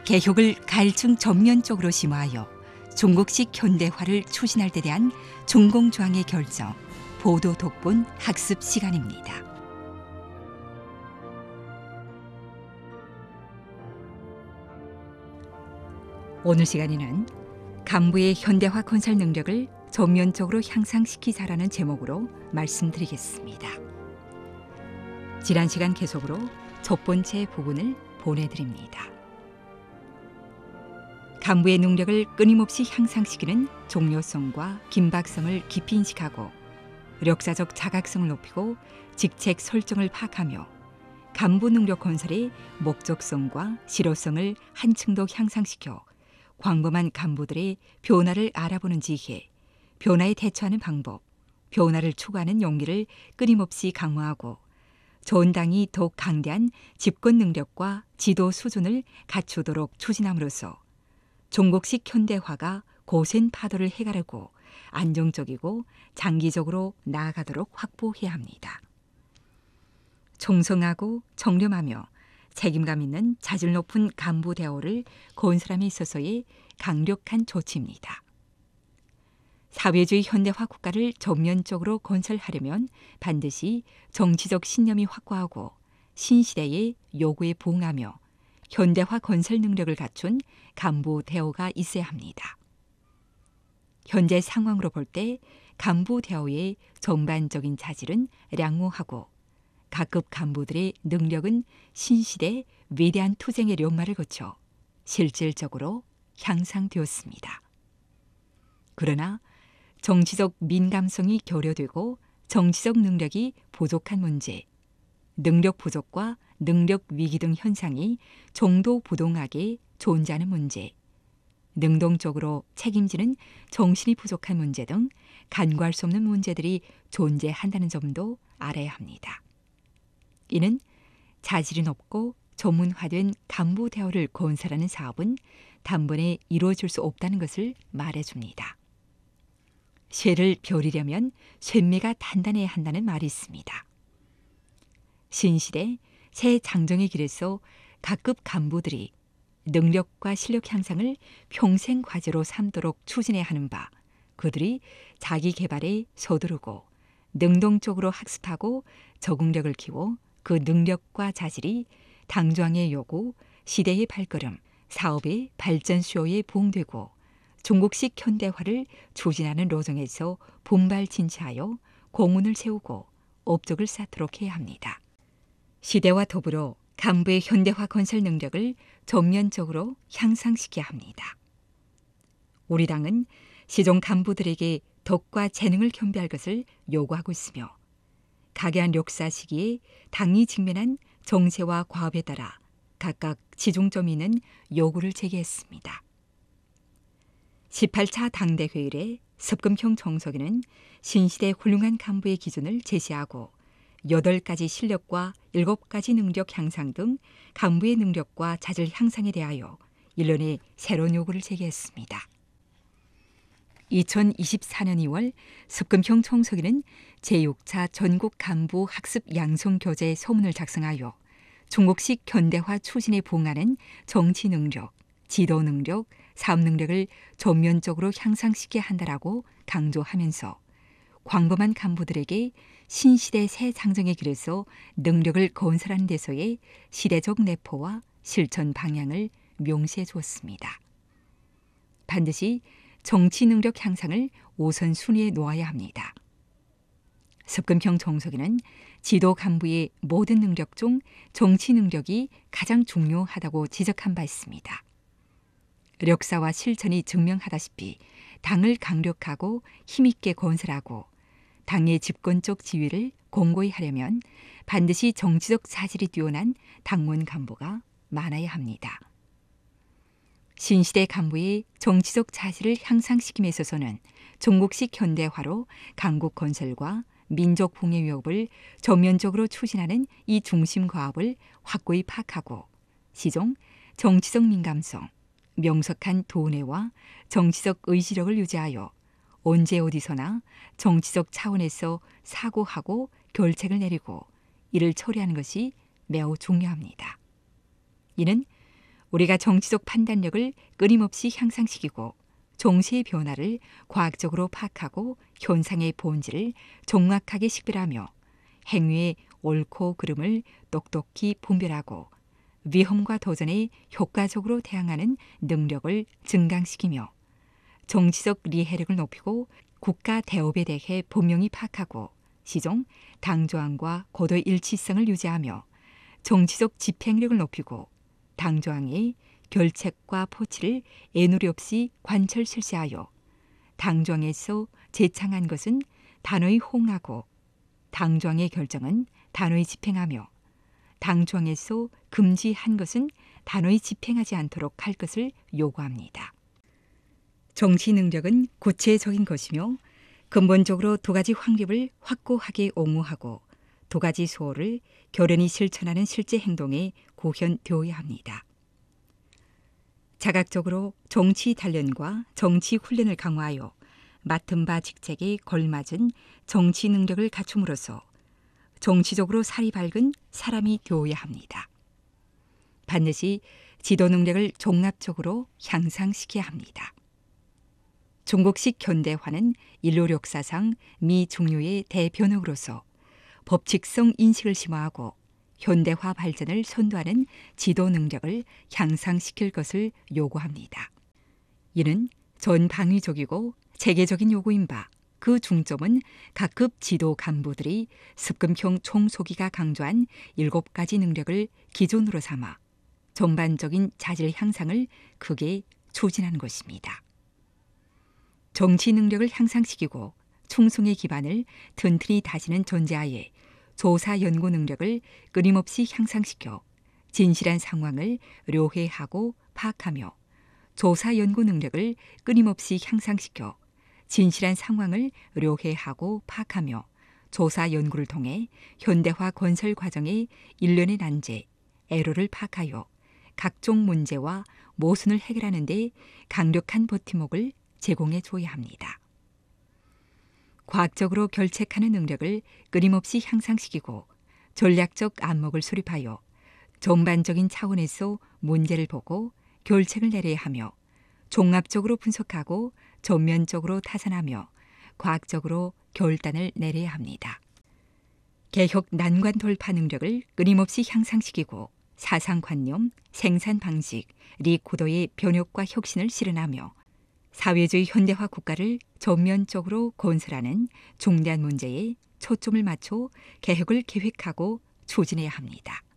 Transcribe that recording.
개혁을 가일층 전면적으로 심화하여 중국식 현대화를 추진할 데 대한 중공조항의 결정, 보도 독본 학습 시간입니다. 오늘 시간에는 간부의 현대화 건설 능력을 전면적으로 향상시키자라는 제목으로 말씀드리겠습니다. 지난 시간 계속으로 첫 번째 부분을 보내드립니다. 간부의 능력을 끊임없이 향상시키는 종료성과 긴박성을 깊이 인식하고 역사적 자각성을 높이고 직책 설정을 파악하며 간부 능력 건설의 목적성과 실효성을 한층 더 향상시켜 광범한 간부들의 변화를 알아보는 지혜, 변화에 대처하는 방법, 변화를 추구하는 용기를 끊임없이 강화하고 전당이 더욱 강대한 집권 능력과 지도 수준을 갖추도록 추진함으로써 중국식 현대화가 고센 파도를 해가르고 안정적이고 장기적으로 나아가도록 확보해야 합니다. 총성하고 정렴하며 책임감 있는 자질 높은 간부 대우를 건설함에 있어서의 강력한 조치입니다. 사회주의 현대화 국가를 전면적으로 건설하려면 반드시 정치적 신념이 확고하고 신시대의 요구에 부응하며 현대화 건설 능력을 갖춘 간부 대우가 있어야 합니다. 현재 상황으로 볼 때 간부 대우의 전반적인 자질은 량호하고 각급 간부들의 능력은 신시대 위대한 투쟁의 련마를 거쳐 실질적으로 향상되었습니다. 그러나 정치적 민감성이 결여되고 정치적 능력이 부족한 문제, 능력 부족과 능력 위기 등 현상이 종도부동하게 존재하는 문제, 능동적으로 책임지는 정신이 부족한 문제 등 간과할 수 없는 문제들이 존재한다는 점도 알아야 합니다. 이는 자질이 높고 전문화된 간부 대우를 건설하는 사업은 단번에 이루어질 수 없다는 것을 말해줍니다. 쇠를 벼리려면 쇠매가 단단해야 한다는 말이 있습니다. 신시대 새 장정의 길에서 각급 간부들이 능력과 실력 향상을 평생 과제로 삼도록 추진해야 하는 바, 그들이 자기 개발에 서두르고 능동적으로 학습하고 적응력을 키워 그 능력과 자질이 당조항의 요구, 시대의 발걸음, 사업의 발전 수요에 부응되고 중국식 현대화를 추진하는 로정에서 분발진치하여 공운을 세우고 업적을 쌓도록 해야 합니다. 시대와 더불어 간부의 현대화 건설 능력을 전면적으로 향상시켜야 합니다. 우리 당은 시종 간부들에게 덕과 재능을 겸비할 것을 요구하고 있으며 각여한 역사 시기에 당이 직면한 정세와 과업에 따라 각각 지중점이 있는 요구를 제기했습니다. 18차 당대회의에 습금형 정석에는 신시대 훌륭한 간부의 기준을 제시하고 8가지 실력과 7가지 능력 향상 등 간부의 능력과 자질 향상에 대하여 일련의 새로운 요구를 제기했습니다. 2024년 2월 습금형 총석에는 제6차 전국 간부 학습 양성 교재 서문을 작성하여 중국식 현대화 추진에 부응하는 정치 능력, 지도 능력, 사업 능력을 전면적으로 향상시켜야 한다라고 강조하면서 광범한 간부들에게 신시대 새 장정의 길에서 능력을 건설하는 데서의 시대적 내포와 실천 방향을 명시해 주었습니다. 반드시 정치 능력 향상을 우선순위에 놓아야 합니다. 습금형 정석에는 지도 간부의 모든 능력 중 정치 능력이 가장 중요하다고 지적한 바 있습니다. 역사와 실천이 증명하다시피 당을 강력하고 힘있게 건설하고 당의 집권적 지위를 공고히 하려면 반드시 정치적 자질이 뛰어난 당원 간부가 많아야 합니다. 신시대 간부의 정치적 자질을 향상시킴에 있어서는 중국식 현대화로 강국 건설과 민족 붕괴 위협을 전면적으로 추진하는 이 중심 과업을 확고히 파악하고 시종 정치적 민감성, 명석한 도내와 정치적 의지력을 유지하여 언제 어디서나 정치적 차원에서 사고하고 결책을 내리고 이를 처리하는 것이 매우 중요합니다. 이는 우리가 정치적 판단력을 끊임없이 향상시키고 종시의 변화를 과학적으로 파악하고 현상의 본질을 정확하게 식별하며 행위의 옳고 그름을 똑똑히 분별하고 위험과 도전에 효과적으로 대항하는 능력을 증강시키며 정치적 리해력을 높이고 국가 대업에 대해 분명히 파악하고 시종 당조항과 고도의 일치성을 유지하며 정치적 집행력을 높이고 당조항의 결책과 포치를 애누리 없이 관철 실시하여 당조항에서 제창한 것은 단호히 호응하고 당조항의 결정은 단호히 집행하며 당조항에서 금지한 것은 단호히 집행하지 않도록 할 것을 요구합니다. 정치 능력은 구체적인 것이며 근본적으로 두 가지 확립을 확고하게 옹호하고 두 가지 수호를 결연히 실천하는 실제 행동에 구현되어야 합니다. 자각적으로 정치 단련과 정치 훈련을 강화하여 맡은 바 직책에 걸맞은 정치 능력을 갖춤으로써 정치적으로 살이 밝은 사람이 되어야 합니다. 반드시 지도 능력을 종합적으로 향상시켜야 합니다. 중국식 현대화는 인류 역사상 미중류의 대변혁으로서 법칙성 인식을 심화하고 현대화 발전을 선도하는 지도 능력을 향상시킬 것을 요구합니다. 이는 전방위적이고 체계적인 요구인 바 그 중점은 각급 지도 간부들이 습금형 총소기가 강조한 7가지 능력을 기준으로 삼아 전반적인 자질 향상을 크게 추진하는 것입니다. 정치 능력을 향상시키고 충성의 기반을 튼튼히 다지는 전제하에 조사 연구 능력을 끊임없이 향상시켜 진실한 상황을 료해하고 파악하며 조사 연구 능력을 끊임없이 향상시켜 진실한 상황을 료해하고 파악하며 조사 연구를 통해 현대화 건설 과정의 일련의 난제, 애로를 파악하여 각종 문제와 모순을 해결하는 데 강력한 버팀목을 제공해 줘야 합니다. 과학적으로 결책하는 능력을 끊임없이 향상시키고 전략적 안목을 수립하여 전반적인 차원에서 문제를 보고 결책을 내려야 하며 종합적으로 분석하고 전면적으로 타산하며 과학적으로 결단을 내려야 합니다. 개혁 난관 돌파 능력을 끊임없이 향상시키고 사상관념, 생산방식, 리구도의 변혁과 혁신을 실현하며 사회주의 현대화 국가를 전면적으로 건설하는 중대한 문제에 초점을 맞춰 개혁을 계획하고 추진해야 합니다.